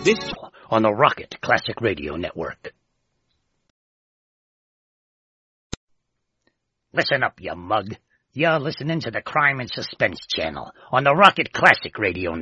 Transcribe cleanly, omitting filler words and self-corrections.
This on the Rocket Classic Radio Network. Listen up, you mug. You're listening to the Crime and Suspense Channel on the Rocket Classic Radio Network.